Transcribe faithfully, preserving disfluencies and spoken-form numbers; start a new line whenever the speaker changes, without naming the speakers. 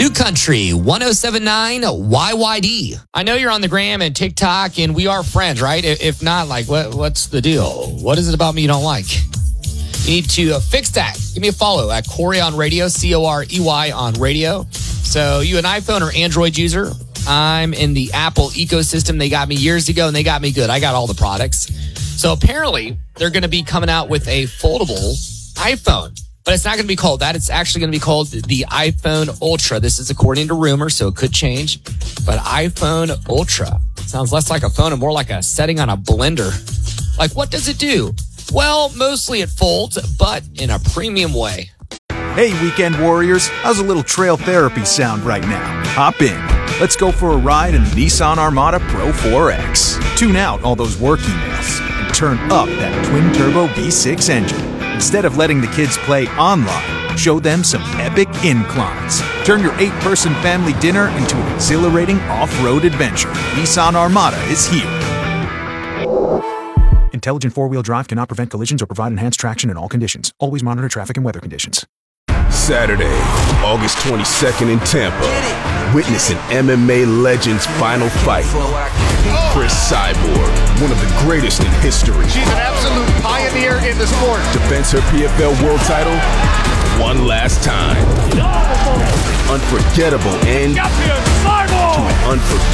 New Country one oh seven point nine Y Y D. I know you're on the gram and TikTok, and we are friends, right? If not, like, what, what's the deal? What is it about me you don't like? You need to uh, fix that. Give me a follow at Corey on Radio, C O R E Y on radio. So you an iPhone or Android user? I'm in the Apple ecosystem. They got me years ago, and they got me good. I got all the products. So apparently, they're going to be coming out with a foldable iPhone. But it's not going to be called that. It's actually going to be called the iPhone Ultra. This is according to rumors, so it could change. But iPhone Ultra sounds less like a phone and more like a setting on a blender. Like, what does it do? Well, mostly it folds, but in a premium way.
Hey, weekend warriors. How's a little trail therapy sound right now? Hop in. Let's go for a ride in the Nissan Armada Pro four X. Tune out all those work emails and turn up that twin-turbo V six engine. Instead of letting the kids play online, show them some epic inclines. Turn your eight-person family dinner into an exhilarating off-road adventure. Nissan Armada is here. Intelligent four-wheel drive cannot prevent collisions or provide enhanced traction in all conditions. Always monitor traffic and weather conditions.
Saturday, August twenty-second in Tampa. Witness an M M A legend's final fight. Chris Cyborg, one of the greatest in history.
She's an absolute pioneer in the sport.
Defends her P F L world title one last time. Unforgettable end to an unforgettable